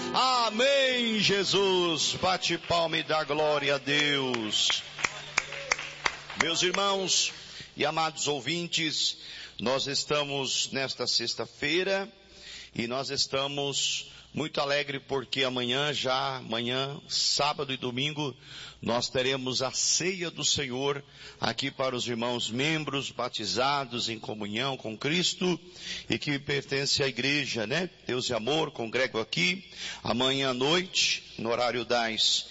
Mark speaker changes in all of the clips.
Speaker 1: Amém, Jesus. Bate palma e dá glória a Deus. Meus irmãos e amados ouvintes, nós estamos nesta sexta-feira e nós estamos muito alegres porque amanhã, sábado e domingo, nós teremos a ceia do Senhor aqui para os irmãos membros batizados em comunhão com Cristo e que pertencem à igreja, né? Deus e Amor, congrego aqui amanhã à noite, no horário das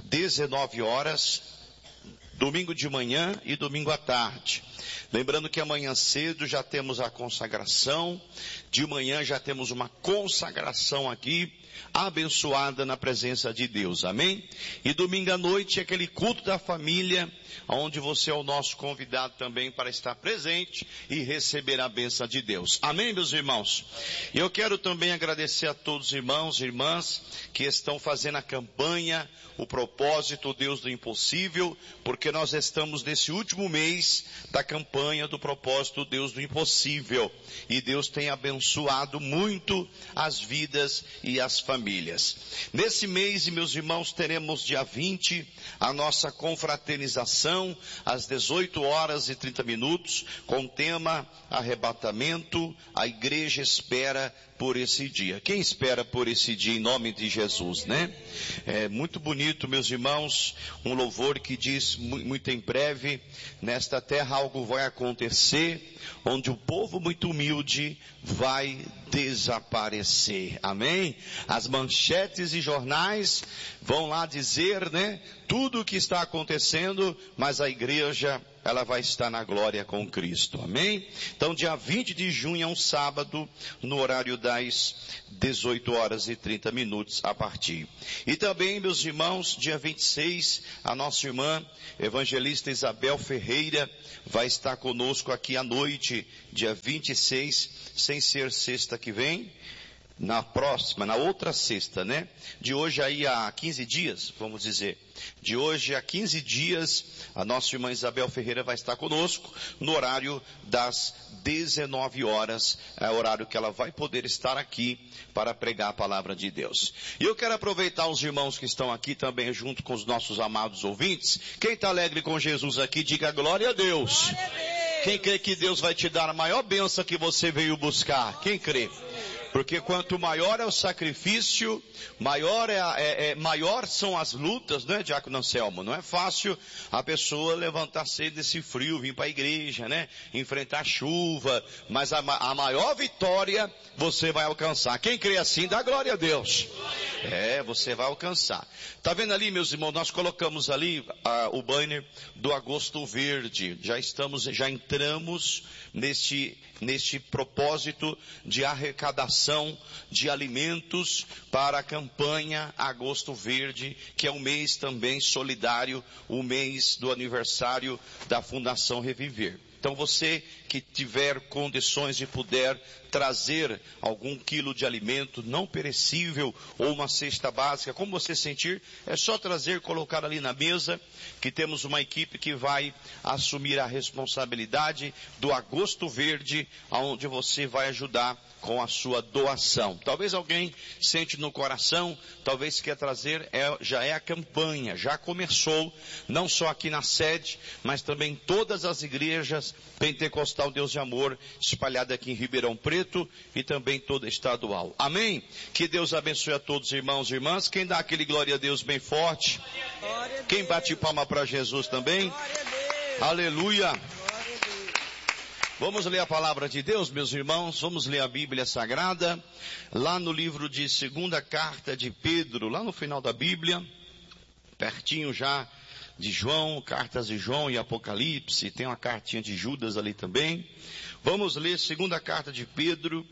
Speaker 1: 19 horas, domingo de manhã e domingo à tarde. Lembrando que amanhã cedo já temos a consagração, de manhã já temos uma consagração aqui, abençoada na presença de Deus, amém? E domingo à noite é aquele culto da família, onde você é o nosso convidado também para estar presente e receber a bênção de Deus, amém, meus irmãos? E eu quero também agradecer a todos os irmãos e irmãs que estão fazendo a campanha, o propósito, o Deus do impossível, porque nós estamos nesse último mês da campanha do propósito, Deus do impossível, e Deus tem abençoado muito as vidas e as famílias. Nesse mês, meus irmãos, teremos dia 20 a nossa confraternização às 18 horas e 30 minutos com o tema arrebatamento. A igreja espera por esse dia. Quem espera por esse dia em nome de Jesus, né? É muito bonito, meus irmãos, um louvor que diz muito em breve, nesta terra algo vai acontecer, onde o povo muito humilde vai desaparecer, amém? As manchetes e jornais vão lá dizer, né, tudo o que está acontecendo, mas a igreja, ela vai estar na glória com Cristo, amém? Então dia 20 de junho é um sábado, no horário das 18 horas e 30 minutos a partir. E também, meus irmãos, dia 26, a nossa irmã evangelista Isabel Ferreira vai estar conosco aqui à noite, dia 26, sem ser sexta que vem, na outra sexta, né? De hoje aí a 15 dias, vamos dizer. De hoje a 15 dias, a nossa irmã Isabel Ferreira vai estar conosco no horário das 19 horas, é o horário que ela vai poder estar aqui para pregar a palavra de Deus. E eu quero aproveitar os irmãos que estão aqui também junto com os nossos amados ouvintes. Quem está alegre com Jesus aqui, diga glória a Deus. Glória a Deus. Quem crê que Deus vai te dar a maior bênção que você veio buscar? Quem crê? Porque quanto maior é o sacrifício, maior são as lutas, né, Diácono Anselmo? Não é fácil a pessoa levantar cedo desse frio, vir para a igreja, né? Enfrentar a chuva, mas a maior vitória você vai alcançar. Quem crê assim, dá glória a Deus. Você vai alcançar. Tá vendo ali, meus irmãos, nós colocamos ali o banner do Agosto Verde. Já entramos neste propósito de arrecadação de alimentos para a campanha Agosto Verde, que é um mês também solidário, o mês do aniversário da Fundação Reviver. Então você que tiver condições e puder trazer algum quilo de alimento não perecível ou uma cesta básica, como você sentir, é só trazer, colocar ali na mesa, que temos uma equipe que vai assumir a responsabilidade do Agosto Verde, onde você vai ajudar com a sua doação. Talvez alguém sente no coração, talvez quer trazer, já é a campanha, já começou, não só aqui na sede, mas também em todas as igrejas pentecostal Deus de Amor, espalhada aqui em Ribeirão Preto e também toda estadual. Amém? Que Deus abençoe a todos, irmãos e irmãs. Quem dá aquele glória a Deus bem forte? Quem bate palma para Jesus também? Aleluia! Vamos ler a palavra de Deus, meus irmãos, vamos ler a Bíblia Sagrada, lá no livro de segunda carta de Pedro, lá no final da Bíblia, pertinho já de João, cartas de João e Apocalipse, tem uma cartinha de Judas ali também. Vamos ler segunda carta de Pedro,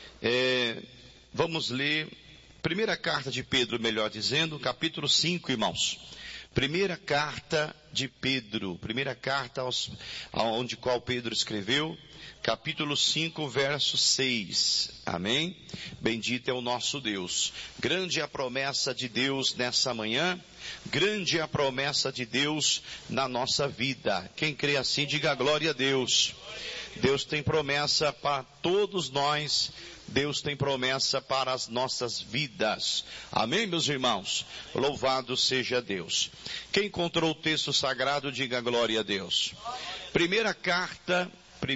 Speaker 1: vamos ler primeira carta de Pedro, melhor dizendo, capítulo 5, irmãos. Primeira carta de Pedro, primeira carta onde qual Pedro escreveu, capítulo 5, verso 6. Amém? Bendito é o nosso Deus. Grande é a promessa de Deus nessa manhã, grande é a promessa de Deus na nossa vida. Quem crê assim, diga glória a Deus. Deus tem promessa para todos nós. Deus tem promessa para as nossas vidas. Amém, meus irmãos? Louvado seja Deus. Quem encontrou o texto sagrado, diga glória a Deus. Primeira carta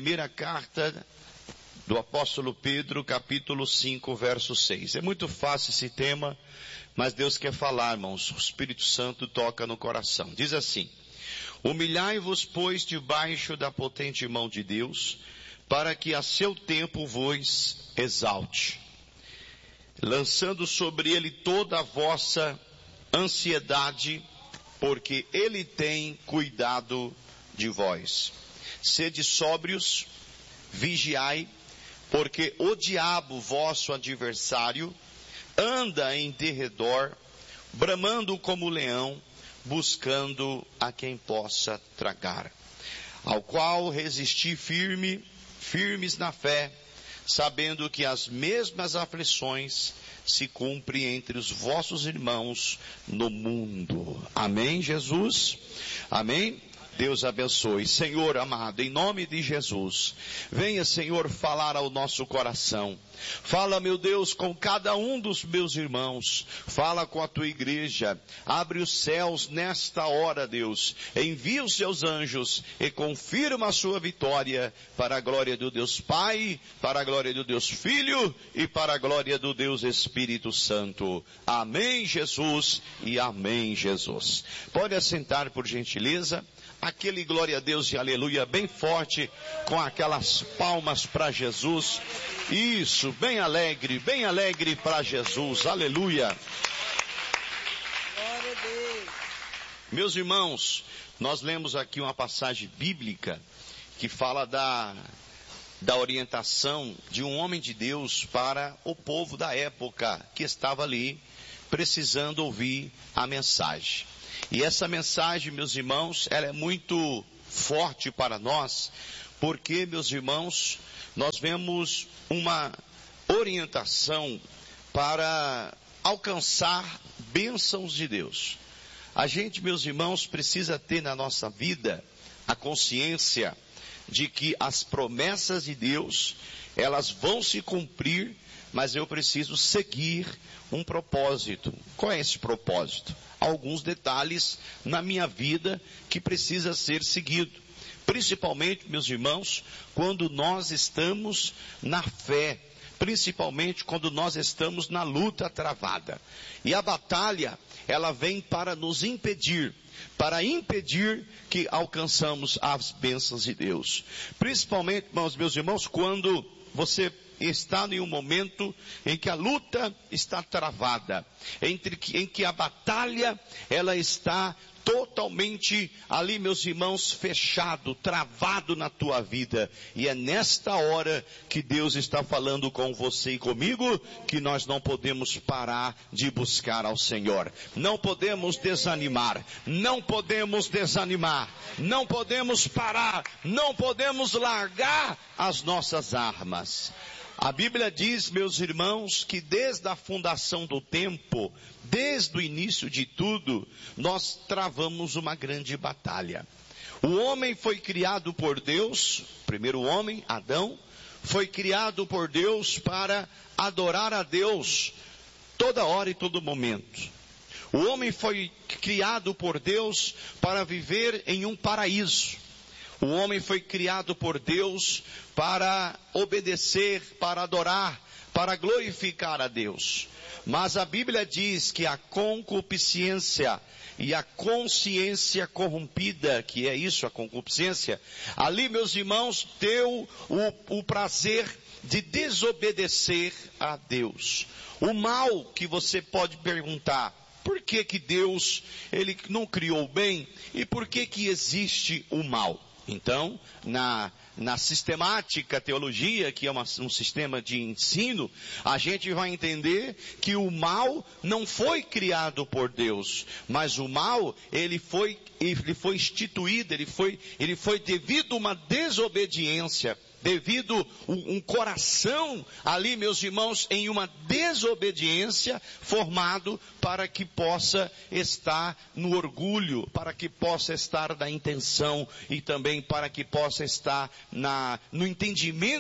Speaker 1: do apóstolo Pedro, capítulo 5, verso 6. É muito fácil esse tema, mas Deus quer falar, irmãos. O Espírito Santo toca no coração. Diz assim: humilhai-vos, pois, debaixo da potente mão de Deus, para que a seu tempo vos exalte, lançando sobre ele toda a vossa ansiedade, porque ele tem cuidado de vós. Sede sóbrios, vigiai, porque o diabo, vosso adversário, anda em derredor, bramando como leão, buscando a quem possa tragar. Ao qual resisti firmes na fé, sabendo que as mesmas aflições se cumprem entre os vossos irmãos no mundo. Amém, Jesus? Amém? Deus abençoe. Senhor amado, em nome de Jesus, venha, Senhor, falar ao nosso coração. Fala, meu Deus, com cada um dos meus irmãos. Fala com a tua igreja. Abre os céus nesta hora, Deus. Envia os seus anjos e confirma a sua vitória para a glória do Deus Pai, para a glória do Deus Filho e para a glória do Deus Espírito Santo. Amém, Jesus, e amém, Jesus. Pode assentar, por gentileza. Aquele glória a Deus e aleluia bem forte, com aquelas palmas para Jesus. Isso, bem alegre para Jesus, aleluia.
Speaker 2: Glória a Deus.
Speaker 1: Meus irmãos, nós lemos aqui uma passagem bíblica que fala da orientação de um homem de Deus para o povo da época que estava ali precisando ouvir a mensagem. E essa mensagem, meus irmãos, ela é muito forte para nós, porque, meus irmãos, nós vemos uma orientação para alcançar bênçãos de Deus. A gente, meus irmãos, precisa ter na nossa vida a consciência de que as promessas de Deus, elas vão se cumprir, mas eu preciso seguir um propósito. Qual é esse propósito? Alguns detalhes na minha vida que precisa ser seguido. Principalmente, meus irmãos, quando nós estamos na fé. Principalmente quando nós estamos na luta travada. E a batalha, ela vem para nos impedir. Para impedir que alcançamos as bênçãos de Deus. Principalmente, meus irmãos, quando você está em um momento em que a luta está travada, em que a batalha ela está totalmente ali, meus irmãos, fechado, travado na tua vida. E é nesta hora que Deus está falando com você e comigo, que nós não podemos parar de buscar ao Senhor. Não podemos desanimar, não podemos parar, não podemos largar as nossas armas. A Bíblia diz, meus irmãos, que desde a fundação do tempo, desde o início de tudo, nós travamos uma grande batalha. O homem foi criado por Deus, o primeiro homem, Adão, foi criado por Deus para adorar a Deus toda hora e todo momento. O homem foi criado por Deus para viver em um paraíso. O homem foi criado por Deus para obedecer, para adorar, para glorificar a Deus. Mas a Bíblia diz que a concupiscência e a consciência corrompida, que é isso, a concupiscência, ali, meus irmãos, deu o prazer de desobedecer a Deus. O mal que você pode perguntar, por que que Deus, ele não criou o bem? E por que que existe o mal? Então, na sistemática teologia, que é um sistema de ensino, a gente vai entender que o mal não foi criado por Deus, mas o mal, ele foi instituído, ele foi devido a uma desobediência devido um coração ali, meus irmãos, em uma desobediência formado para que possa estar no orgulho, para que possa estar na intenção e também para que possa estar no entendimento